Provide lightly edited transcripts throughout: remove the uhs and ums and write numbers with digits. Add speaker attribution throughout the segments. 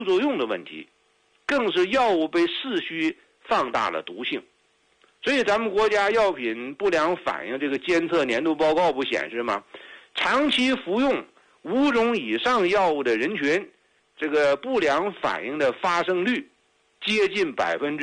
Speaker 1: 副作用的问题，更是药物被视虚放大了毒性。所以咱们国家药品不良反应这个监测年度报告不显示吗？长期服用5种以上药物的人群，这个不良反应的发生率接近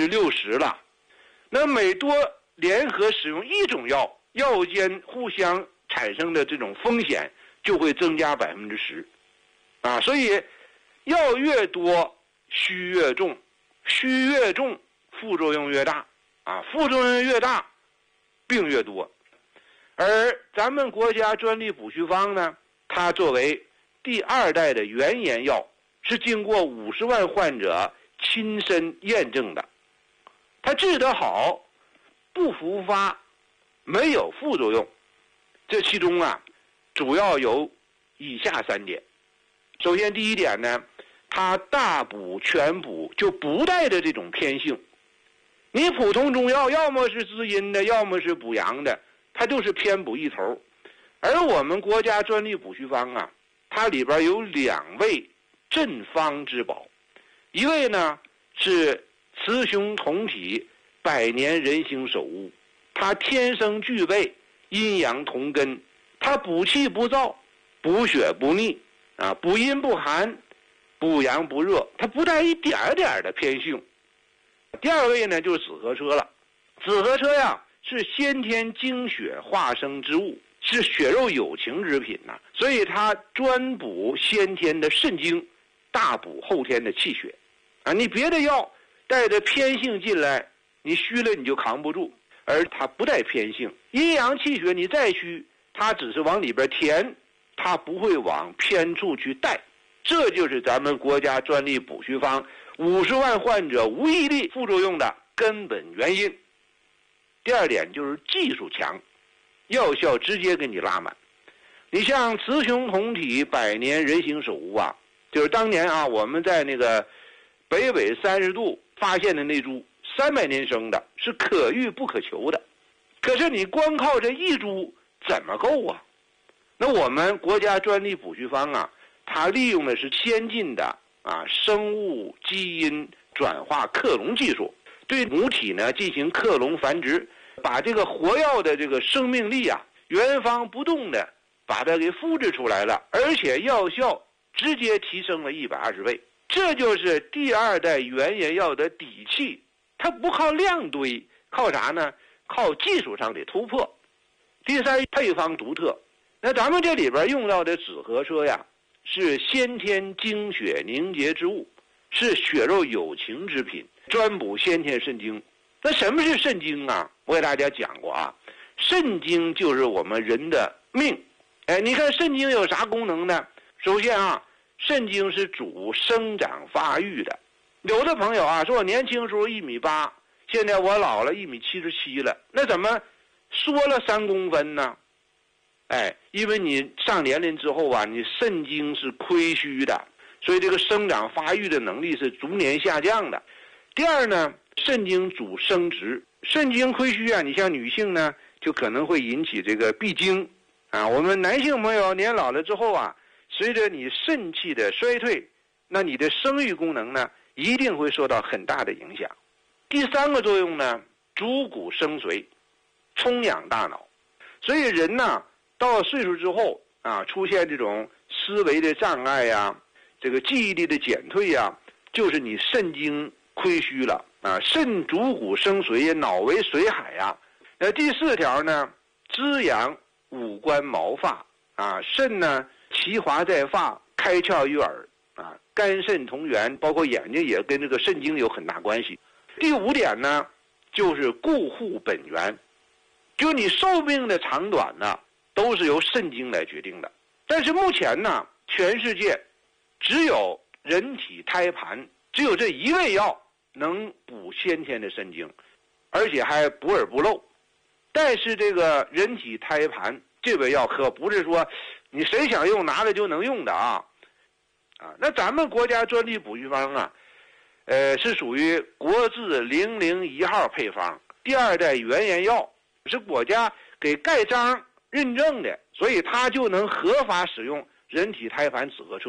Speaker 1: 60%了。那每多联合使用1种药，药物间互相产生的这种风险就会增加10%。所以药越多虚越重，虚越重副作用越大，副作用越大病越多。而咱们国家专利补虚方呢，它作为第2代的原研药，是经过50万患者亲身验证的，它治得好，不复发，没有副作用。这其中主要有以下3点。首先第一点呢，它大补全补，就不带着这种偏性。你普通中药要么是滋阴的，要么是补阳的，它就是偏补一头。而我们国家专利补虚方它里边有2味镇方之宝，一味呢是雌雄同体100年人形首乌，它天生具备阴阳同根，它补气不燥，补血不腻，补阴不寒，补阳不热，它不带一点点的偏性。第2位呢就是紫河车了。紫河车是先天精血化生之物，是血肉有情之品所以它专补先天的肾精，大补后天的气血你别的药带着偏性进来，你虚了你就扛不住，而它不带偏性，阴阳气血你再虚，它只是往里边填，它不会往偏处去带。这就是咱们国家专利补虚方50万患者无一例副作用的根本原因。第2点就是技术强，药效直接给你拉满。你像雌雄同体100年人形首乌就是当年我们在那个北纬30度发现的那株300年生的，是可遇不可求的。可是你光靠这1株怎么够那我们国家专利补虚方它利用的是先进的生物基因转化克隆技术，对母体呢进行克隆繁殖，把这个活药的这个生命力原封不动的把它给复制出来了，而且药效直接提升了120倍。这就是第2代原研药的底气，它不靠量堆，靠啥呢？靠技术上的突破。第3，配方独特。那咱们这里边用到的紫河车是先天精血凝结之物，是血肉有情之品，专补先天肾精。那什么是肾精我给大家讲过肾精就是我们人的命。你看肾精有啥功能呢？首先肾精是主生长发育的。有的朋友说我年轻时候1.8米，现在我老了1.77米了，那怎么缩了3公分呢？因为你上年龄之后你肾精是亏虚的，所以这个生长发育的能力是逐年下降的。第2呢，肾精主生殖，肾精亏虚你像女性呢就可能会引起这个闭经我们男性朋友年老了之后随着你肾气的衰退，那你的生育功能呢一定会受到很大的影响。第3个作用呢，主骨生髓，充养大脑。所以人到了岁数之后出现这种思维的障碍这个记忆力的减退就是你肾精亏虚了肾主骨生髓，脑为髓海那第4条呢，滋养五官毛发肾呢其华在发，开窍于耳肝肾同源，包括眼睛也跟这个肾精有很大关系。第5点呢，就是固护本源，就你寿命的长短都是由肾精来决定的。但是目前全世界只有人体胎盘，只有这1味药能补先天的肾精，而且还补而不漏。但是这个人体胎盘这味药可不是说你谁想用拿了就能用的那咱们国家专利补虚方是属于国字001号配方，第2代原研药，是国家给盖章认证的，所以它就能合法使用人体胎盘紫河车。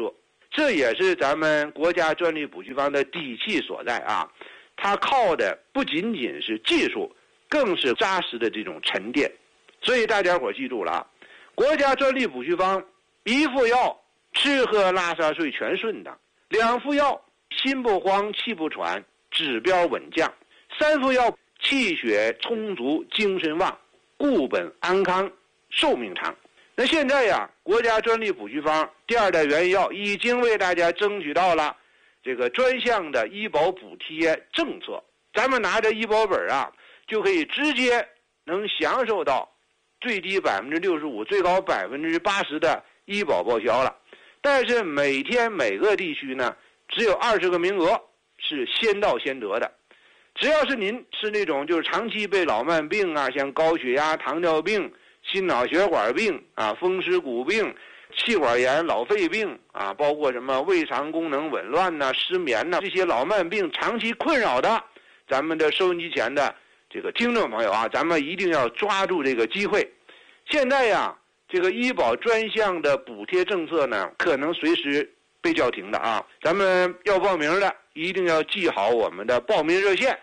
Speaker 1: 这也是咱们国家专利补虚方的底气所在啊。它靠的不仅仅是技术，更是扎实的这种沉淀。所以大家伙记住了啊，国家专利补虚方一副药吃喝拉撒睡全顺当，2副药心不慌气不喘指标稳降，3副药气血充足精神旺固本安康寿命长。那现在呀，国家专利补虚方第2代原药已经为大家争取到了这个专项的医保补贴政策，咱们拿着医保本啊，就可以直接能享受到最低65%最高80%的医保报销了。但是每天每个地区呢只有20个名额，是先到先得的。只要是您是那种就是长期被老慢病啊，像高血压、糖尿病、心脑血管病啊、风湿骨病、气管炎、老肺病啊，包括什么胃肠功能紊乱呐、失眠呐，这些老慢病长期困扰的，咱们的收音机前的这个听众朋友啊，咱们一定要抓住这个机会。现在呀，这个医保专项的补贴政策呢，可能随时被叫停的啊。咱们要报名的一定要记好我们的报名热线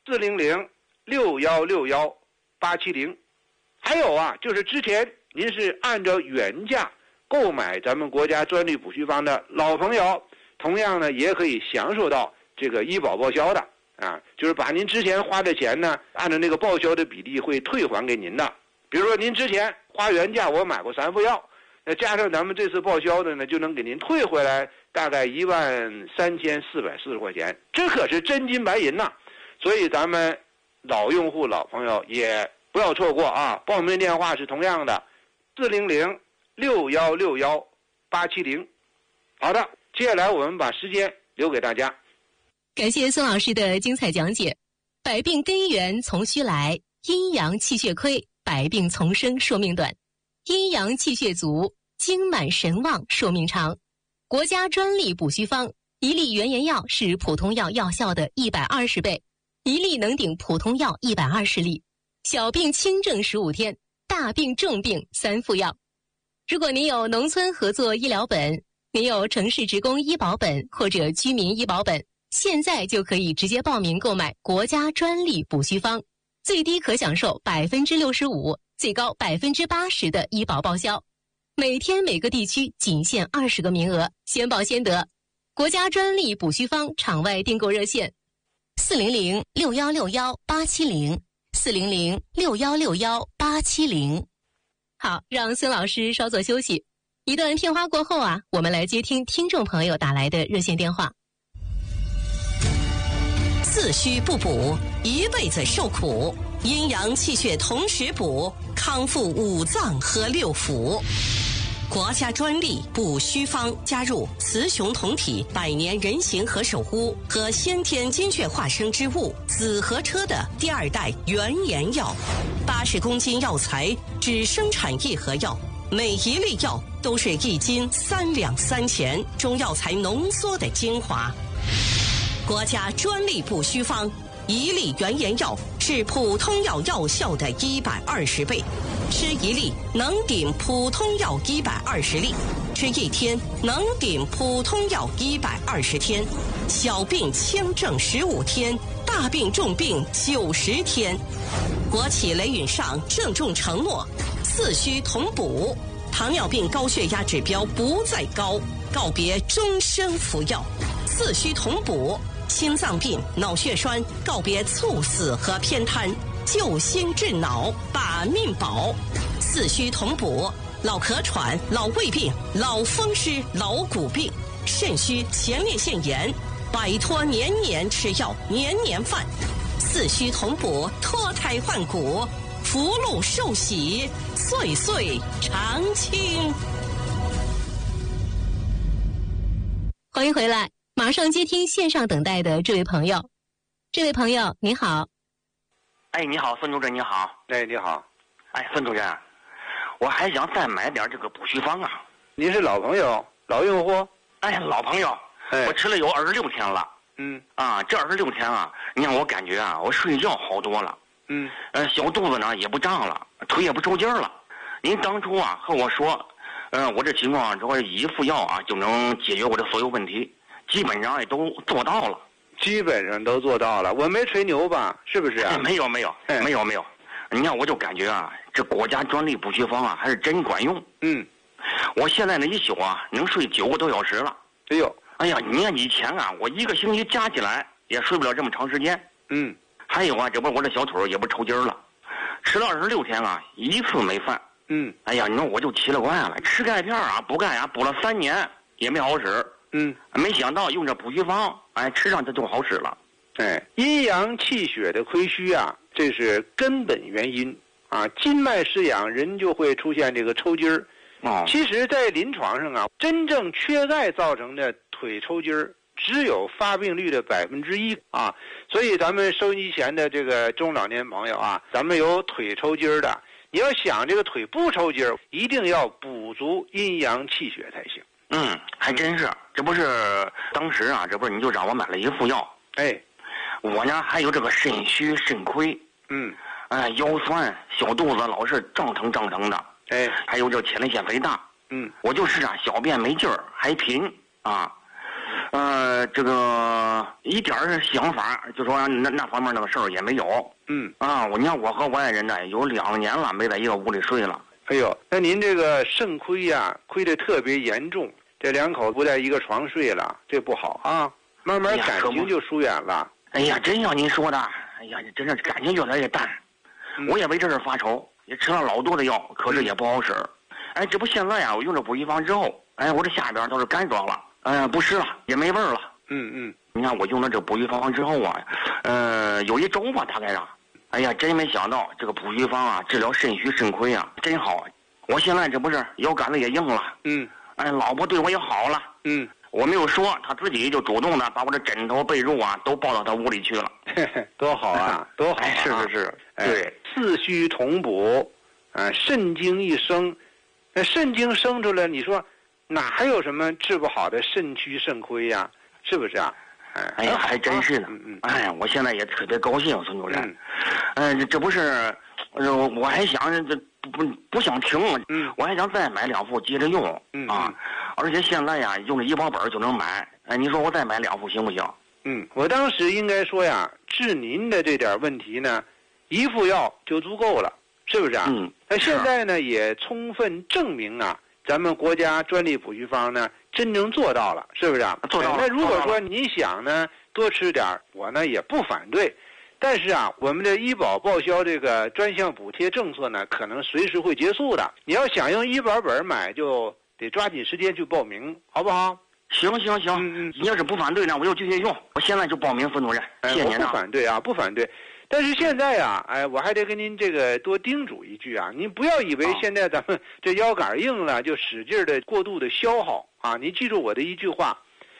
Speaker 1: 400-6161-870。还有啊，就是之前您是按照原价购买咱们国家专利补虚方的老朋友，同样呢也可以享受到这个医保报销的啊，就是把您之前花的钱呢，按照那个报销的比例会退还给您的。比如说您之前花原价我买过3副药，那加上咱们这次报销的呢，就能给您退回来大概13440块钱，这可是真金白银呐。所以咱们老用户老朋友也不要错过啊！报名电话是同样的，400-6161-870。好的，接下来我们把时间留给大家。
Speaker 2: 感谢孙老师的精彩讲解。百病根源从虚来，阴阳气血亏，百病丛生，寿命短；阴阳气血足，精满神旺，寿命长。国家专利补虚方一粒原研药是普通药药效的120倍，一粒能顶普通药120粒。小病轻症15天，大病重病3副药。如果您有农村合作医疗本，您有城市职工医保本或者居民医保本，现在就可以直接报名购买国家专利补虚方，最低可享受65%，最高80%的医保报销。每天每个地区仅限20个名额，先报先得。国家专利补虚方场外订购热线400-6161-870，400-6161-870。好，让孙老师稍作休息。一段片花过后啊，我们来接听听众朋友打来的热线电话。
Speaker 3: 自虚不补，一辈子受苦；阴阳气血同时补，康复5脏和6腑。国家专利补虚方加入雌雄同体百年人形和手污和先天精血化生之物紫河车的第2代原研药，80公斤药材只生产1盒药，每一粒药都是1斤3两3钱中药材浓缩的精华。国家专利补虚方一粒原研药是普通药药效的120倍，吃1粒能顶普通药120粒，吃1天能顶普通药120天，小病轻症15天，大病重病90天。国企雷允上郑重承诺，四虚同补，糖尿病高血压指标不再高，告别终生服药，四虚同补。心脏病、脑血栓告别猝死和偏瘫，救心治脑，把命保。四虚同补，老咳喘、老胃病、老风湿、老骨病、肾虚、前列腺炎，摆脱年年吃药、年年犯。四虚同补，脱胎换骨，福禄寿喜，岁岁常青。
Speaker 2: 欢迎回来。马上接听线上等待的这位朋友。这位朋友你好。
Speaker 4: 哎，你好，孙主任你好。
Speaker 1: 哎，你好。
Speaker 4: 哎，孙主任，我还想再买点这个补虚方啊。
Speaker 1: 您是老朋友老用户？
Speaker 4: 哎，老朋友，我吃了有26天了。这26天啊，你让我感觉啊，我睡觉好多了。小肚子呢也不胀了，腿也不抽筋了。您当初啊和我说我这情况，这会一副药啊就能解决我的所有问题，基本上也都做到了。
Speaker 1: 基本上都做到了，我没吹牛吧？是不是啊？
Speaker 4: 没有。你看，我就感觉啊，这国家专利补虚方啊，还是真管用。我现在呢一宿啊，能睡9个多小时了。哎呀，你看以前啊，我一个星期加起来也睡不了这么长时间。还有啊，这不我这小腿也不抽筋了，吃了26天啊，一次没犯。哎呀，你说我就奇了怪了，吃钙片啊，补钙啊，补了3年也没好使。没想到用这补虚方，吃上它就好使了。
Speaker 1: 阴阳气血的亏虚啊，这是根本原因啊。筋脉失养，人就会出现这个抽筋儿。其实，在临床上啊，真正缺钙造成的腿抽筋儿，只有发病率的1%啊。所以，咱们收音机前的这个中老年朋友啊，咱们有腿抽筋儿的，你要想这个腿不抽筋儿，一定要补足阴阳气血才行。
Speaker 4: 还真是，这不是当时啊，这不是你就让我买了一副药。我呢还有这个肾虚肾亏。腰酸，小肚子老是胀腾的。还有这前列腺肥大。我就是啊，小便没劲儿，还频啊。这个一点想法，就说那方面那个事儿也没有。你看我和我爱人呢，有2年了没在一个屋里睡了。
Speaker 1: 那您这个肾亏呀，亏得特别严重，这2口不在一个床睡了，这不好啊，慢慢感情就疏远了。
Speaker 4: 真像您说的，真是感情越来越淡。我也为这事发愁，也吃了老多的药，可是也不好使。这不现在啊，我用这补虚方之后，我这下边倒是干爽了，不湿了，也没味儿了。你看我用了这补虚方之后啊，有1周吧，大概上。真没想到这个补虚方啊，治疗肾虚肾亏啊，真好。我现在这不是腰杆子也硬了。老婆对我也好了。我没有说，她自己就主动的把我的枕头被褥啊都抱到她屋里去了。
Speaker 1: 多好啊，多好啊！
Speaker 4: 是。
Speaker 1: 对，四虚同补，肾精一生，那肾精生出来，你说哪还有什么治不好的肾虚肾亏呀？是不是啊？
Speaker 4: 还真是呢。我现在也特别高兴，孙主任。这不是，我还想这不想停，我还想再买2副接着用啊。而且现在呀，用这医保本就能买。你说我再买2副行不行？
Speaker 1: 我当时应该说呀，治您的这点问题呢，1副药就足够了，是不是啊？那现在呢，也充分证明啊，咱们国家专利补虚方呢，真正做到了，是不是啊？
Speaker 4: 做到了。
Speaker 1: 那如果说您想呢，多吃点，我呢也不反对。但是啊，我们的医保报销这个专项补贴政策呢，可能随时会结束的。你要想用医保本买，就得抓紧时间去报名，好不好？
Speaker 4: 行。你要是不反对呢，我就继续用。我现在就报名，孙主任。谢谢您啊。
Speaker 1: 不反对啊，不反对。但是现在啊，我还得跟您这个多叮嘱一句啊，您不要以为现在咱们这腰杆硬了就使劲的过度的消耗啊。您记住我的一句话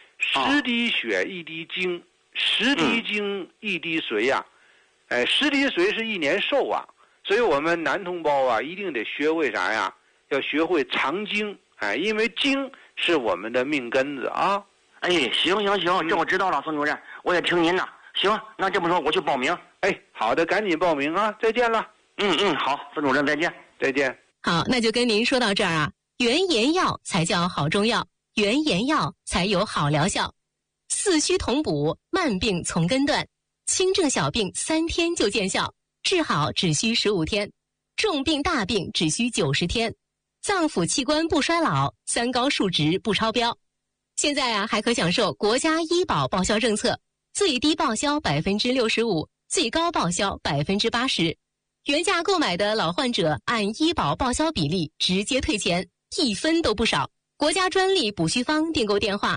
Speaker 1: ：10滴血1滴精，10滴精1滴髓呀。10滴髓是1年寿啊。所以我们男同胞啊，一定得学会啥呀？要学会藏精，因为精是我们的命根子啊。
Speaker 4: 行，这我知道了，孙主任，我也听您的。行，那这么说我去报名。
Speaker 1: 好的，赶紧报名啊！再见了。
Speaker 4: 好，孙主任再见。
Speaker 1: 再见。
Speaker 2: 好，那就跟您说到这儿啊。原研药才叫好中药，原研药才有好疗效。四虚同补，慢病从根断，轻症小病3天就见效，治好只需15天，重病大病只需90天，脏腑器官不衰老，3高数值不超标。现在啊，还可享受国家医保报销政策，最低报销65%，最高报销80%。原价购买的老患者按医保报销比例直接退钱，1分都不少。国家专利补虚方订购电话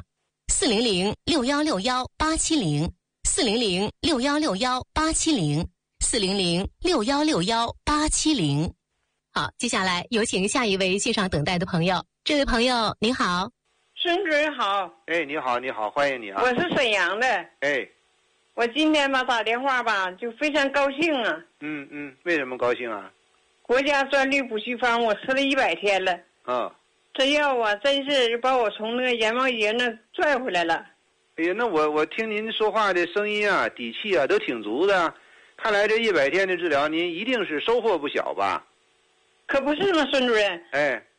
Speaker 2: ：400-6161-870，400-6161-870，400-6161-870。好，接下来有请下一位线上等待的朋友。这位朋友您好。
Speaker 5: 孙主任好。
Speaker 1: 你好，欢迎你啊。
Speaker 5: 我是沈阳的。我今天吧打电话吧就非常高兴啊。
Speaker 1: 为什么高兴啊？
Speaker 5: 国家专利补虚方我吃了100天了。这药啊真是把我从那个阎王爷那拽回来了。
Speaker 1: 那我听您说话的声音啊，底气啊都挺足的，看来这100天的治疗您一定是收获不小吧？
Speaker 5: 可不是吗，孙主任。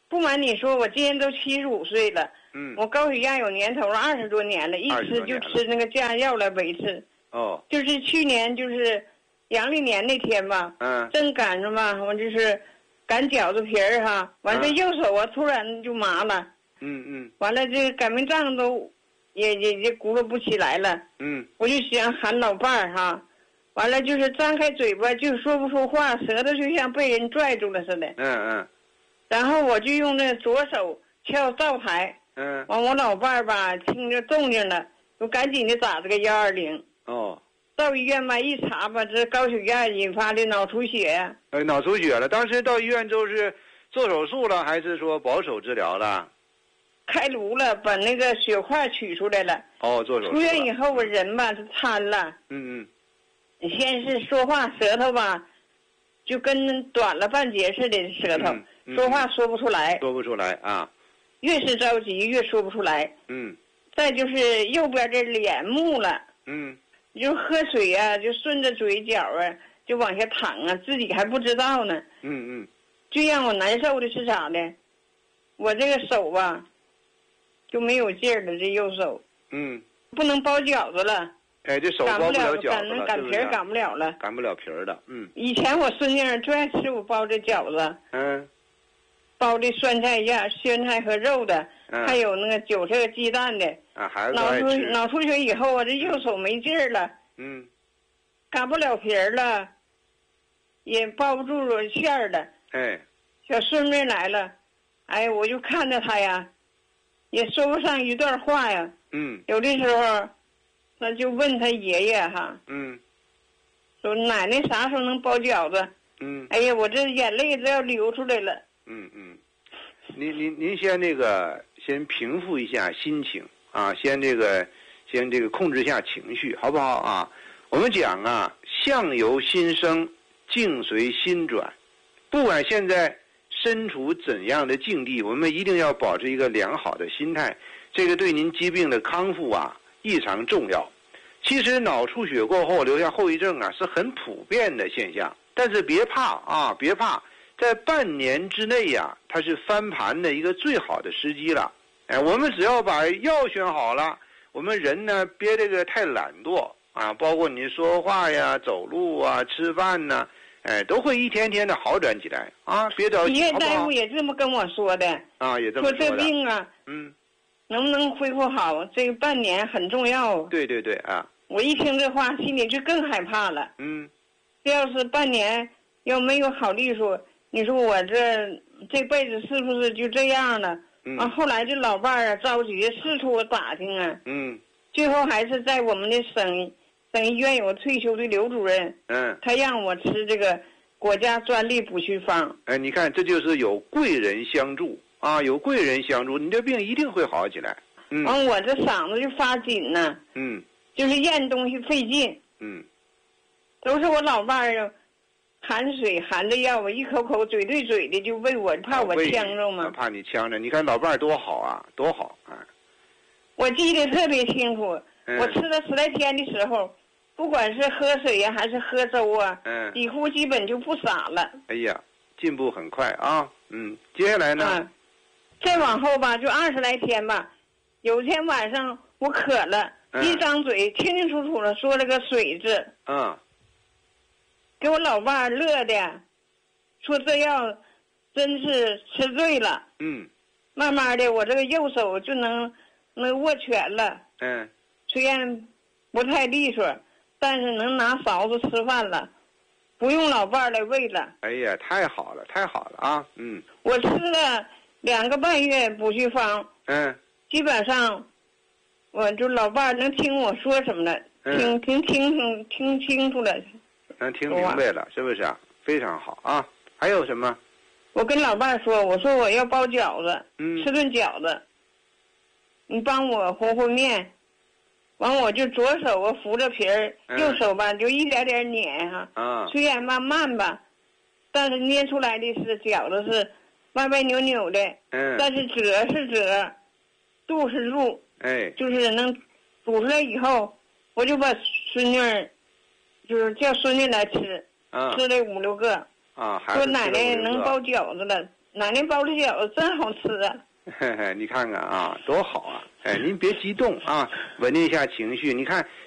Speaker 5: 不瞒你说，我今年都75岁了。我高血压有年头了，20多年了，一吃就吃那个降压药来维持。
Speaker 1: 哦。
Speaker 5: 就是去年就是阳历年那天吧，正赶上吧，我就是擀饺子皮儿哈，完这右手啊突然就麻了。完了这擀面杖都也鼓捣不起来了。我就想喊老伴儿哈，完了就是张开嘴巴就说不出话，舌头就像被人拽住了似的。然后我就用那左手敲灶台。完我老伴儿吧听着动静了，我赶紧的打这个120。到医院吧一查吧，这高血压引发的脑出血呀。
Speaker 1: 脑出血了。当时到医院都是做手术了，还是说保守治疗了？
Speaker 5: 开颅了，把那个血块取出来了。
Speaker 1: 做手术。
Speaker 5: 出院以后我人吧就瘫了。先是说话舌头吧，就跟短了半截似的舌头，说话说不出来。
Speaker 1: 说不出来啊。
Speaker 5: 越是着急越说不出来。再就是右边的脸木了。就喝水啊，就顺着嘴角啊，就往下淌啊，自己还不知道呢。最让我难受的是啥呢？我这个手吧，就没有劲儿了，这右手。不能包饺子了。
Speaker 1: 这手包不了饺子了，
Speaker 5: 擀皮儿擀不了了。
Speaker 1: 擀不了皮儿的。
Speaker 5: 以前我孙女儿最爱吃我包的饺子。包的酸菜馅、酸菜和肉的，还有那个韭菜鸡蛋的。
Speaker 1: 孩子爱吃。
Speaker 5: 脑出血以后，我这右手没劲儿了。擀不了皮儿了，也包不住馅儿了。小孙女来了，我就看着她呀，也说不上一段话呀。有的时候，那就问他爷爷哈。说奶奶啥时候能包饺子？哎呀，我这眼泪都要流出来了。
Speaker 1: 您先平复一下心情啊，先控制一下情绪，好不好啊？我们讲啊，相由心生，境随心转。不管现在身处怎样的境地，我们一定要保持一个良好的心态，这个对您疾病的康复啊异常重要。其实脑出血过后留下后遗症啊是很普遍的现象，但是别怕啊，别怕。在半年之内呀，它是翻盘的一个最好的时机了。我们只要把药选好了，我们人呢别这个太懒惰啊，包括你说话呀、走路啊、吃饭呐，都会一天天的好转起来啊！别着急。医院大夫
Speaker 5: 也这么跟我说的
Speaker 1: 啊，也这么说的。
Speaker 5: 说这病啊，能不能恢复好，这个半年很重要。
Speaker 1: 对啊！
Speaker 5: 我一听这话，心里就更害怕了。这要是半年要没有好利索，你说我这辈子是不是就这样了？后来这老伴儿啊着急四处打听啊。最后还是在我们的省医院有个退休的刘主任。他让我吃这个国家专利补虚方。
Speaker 1: 你看这就是有贵人相助啊，有贵人相助，你这病一定会好起来。
Speaker 5: 完我这嗓子就发紧呢。就是咽东西费劲。都是我老伴儿含水含着药，我一口口嘴对嘴的就喂我，怕我呛着嘛。
Speaker 1: 怕你呛着，你看老伴儿多好啊，多好啊！
Speaker 5: 我记得特别清楚，我吃了10来天的时候，不管是喝水呀还是喝粥啊，几乎基本就不洒了。
Speaker 1: 哎呀，进步很快啊！接下来呢？
Speaker 5: 再往后吧，就20来天吧。有一天晚上我渴了，一张嘴清清楚楚的说了个水字。给我老伴儿乐的，说这药真是吃对了。慢慢的我这个右手就能握拳了。虽然不太利索，但是能拿勺子吃饭了，不用老伴儿来喂了。
Speaker 1: 哎呀，太好了，太好了啊！
Speaker 5: 我吃了2个半月补虚方。基本上我就老伴儿能听我说什么了，听清楚了。
Speaker 1: 能听明白了，是不是啊？非常好啊！还有什么？
Speaker 5: 我跟老伴儿说，我说我要包饺子，吃顿饺子，你帮我和和面。完我就左手我扶着皮儿，右手吧就一点点碾哈。虽然吧慢吧，但是捏出来的是饺子是歪歪扭扭的。但是褶是褶，肚是肚。就是能煮出来以后，我就把孙女儿。就是叫孙女来吃，吃了5、6个。
Speaker 1: 说
Speaker 5: 奶奶能包饺子了， 哪年包的饺子真好吃啊！
Speaker 1: 你看看啊，多好啊！哎，您别激动啊，稳定一下情绪。你看